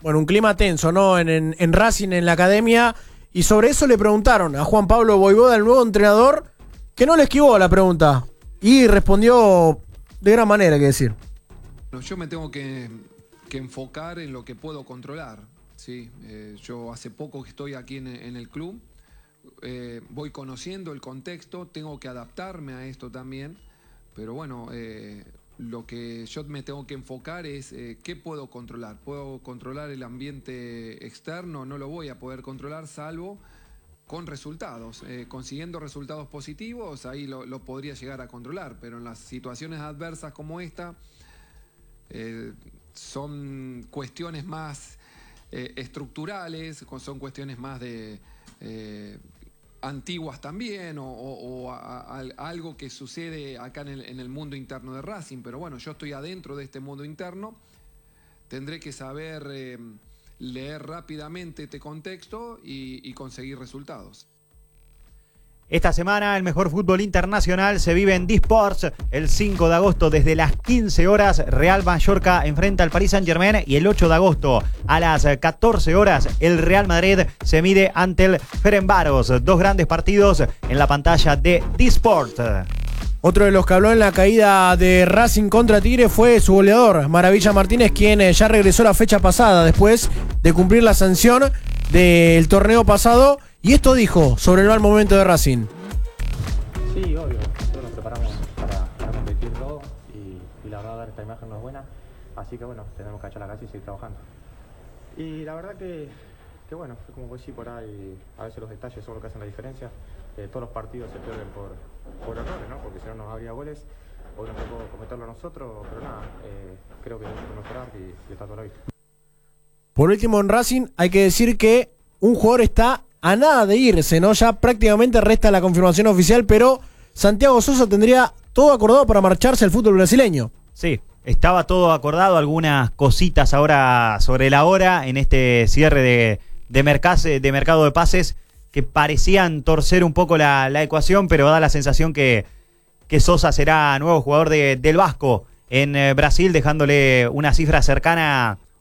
bueno, un clima tenso, ¿no? En Racing, en la academia, y sobre eso le preguntaron a Juan Pablo Vojvoda, el nuevo entrenador, que no le esquivó la pregunta y respondió de gran manera, hay que decir. Yo me tengo que enfocar en lo que puedo controlar, ¿sí? Yo hace poco que estoy aquí en el club, voy conociendo el contexto, tengo que adaptarme a esto también, pero bueno, lo que yo me tengo que enfocar es qué puedo controlar. ¿Puedo controlar el ambiente externo? No lo voy a poder controlar salvo con resultados. Consiguiendo resultados positivos, ahí lo podría llegar a controlar, pero en las situaciones adversas como esta, son cuestiones más estructurales, son cuestiones más de antiguas también, o algo que sucede acá en el mundo interno de Racing. Pero bueno, yo estoy adentro de este mundo interno, tendré que saber leer rápidamente este contexto y conseguir resultados. Esta semana el mejor fútbol internacional se vive en D-Sports. El 5 de agosto desde las 15 horas Real Mallorca enfrenta al Paris Saint-Germain, y el 8 de agosto a las 14 horas el Real Madrid se mide ante el Ferencváros. Dos grandes partidos en la pantalla de D-Sports. Otro de los que habló en la caída de Racing contra Tigre fue su goleador, Maravilla Martínez, quien ya regresó la fecha pasada después de cumplir la sanción del torneo pasado. Y esto dijo sobre el mal momento de Racing. Sí, obvio. Nosotros nos preparamos para competir todo y la verdad dar esta imagen no es buena. Así que bueno, tenemos que echar la casa y seguir trabajando. Y la verdad que bueno, como vos decís por ahí, a veces los detalles son lo que hacen la diferencia. Todos los partidos se pierden por errores, ¿no? Porque si no nos habría goles. Hoy nos tocó cometerlo a nosotros, pero nada, creo que tenemos que mejorar y está todo a la vista. Por último, en Racing hay que decir que un jugador está a nada de irse, ¿no? Ya prácticamente resta la confirmación oficial, pero Santiago Sosa tendría todo acordado para marcharse al fútbol brasileño. Sí, estaba todo acordado, algunas cositas ahora sobre la hora en este cierre de mercado de pases que parecían torcer un poco la ecuación, pero da la sensación que Sosa será nuevo jugador del Vasco en Brasil, dejándole una cifra cercana